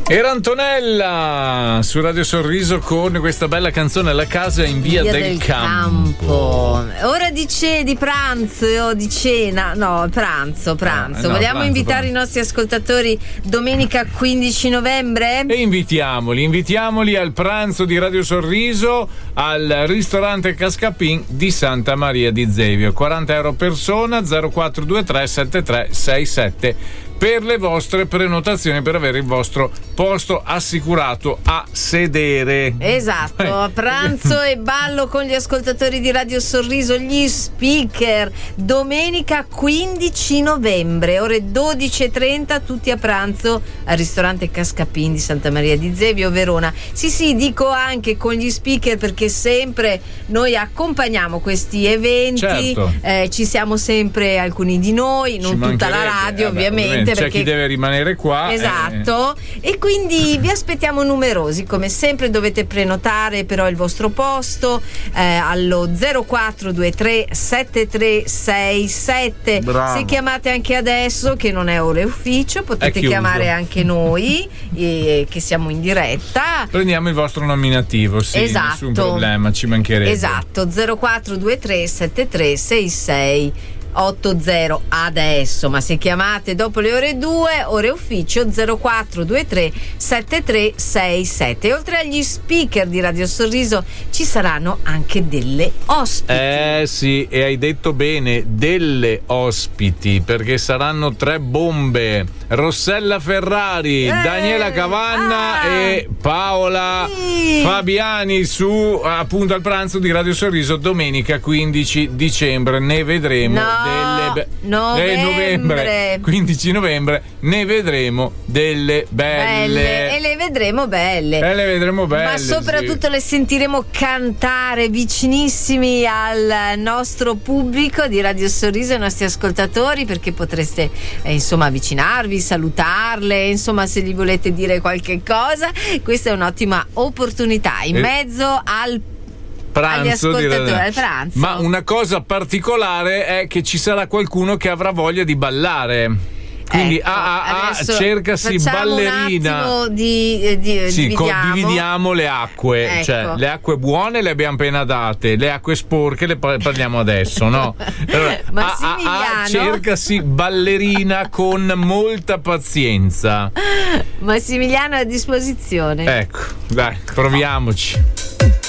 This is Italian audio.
Era Antonella su Radio Sorriso con questa bella canzone La casa in via del campo. Ora di pranzo o di cena? No, pranzo. Vogliamo invitare i nostri ascoltatori domenica 15 novembre? E invitiamoli al pranzo di Radio Sorriso al ristorante Cascapin di Santa Maria di Zevio. 40 euro persona, 0423 7367 per le vostre prenotazioni, per avere il vostro posto assicurato a sedere. Esatto, pranzo e ballo con gli ascoltatori di Radio Sorriso, gli speaker, domenica 15 novembre, ore 12:30, tutti a pranzo al ristorante Cascapin di Santa Maria di Zevio, Verona. Sì, dico anche con gli speaker perché sempre noi accompagniamo questi eventi, certo. Ci siamo sempre alcuni di noi, non tutta la radio ovviamente. C'è chi deve rimanere qua. Esatto, e quindi vi aspettiamo numerosi, come sempre dovete prenotare però il vostro posto allo 0423 7367. Bravo. Se chiamate anche adesso che non è ora ufficio, potete chiamare anche noi che siamo in diretta. Prendiamo il vostro nominativo, sì, esatto. Nessun problema, ci mancherebbe. Esatto, 0423 7366 80 adesso, ma se chiamate dopo le ore 2, ore ufficio 0423 7367. E oltre agli speaker di Radio Sorriso ci saranno anche delle ospiti. Sì, e hai detto bene, delle ospiti, perché saranno 3 bombe: Rossella Ferrari, Daniela Cavanna e Paola Fabiani su appunto al pranzo di Radio Sorriso domenica 15 dicembre. Ne vedremo novembre 15 novembre ne vedremo delle belle. E le vedremo belle, ma soprattutto le sentiremo cantare vicinissimi al nostro pubblico di Radio Sorriso, ai nostri ascoltatori, perché potreste avvicinarvi, salutarle, insomma, se gli volete dire qualche cosa, questa è un'ottima opportunità in mezzo al pranzo, al pranzo. Ma una cosa particolare è che ci sarà qualcuno che avrà voglia di ballare. Quindi cercasi ballerina. Dividiamo le acque, ecco. Cioè le acque buone le abbiamo appena date, le acque sporche le parliamo adesso, no? Allora, cercasi ballerina con molta pazienza. Massimiliano è a disposizione. Ecco, dai, proviamoci.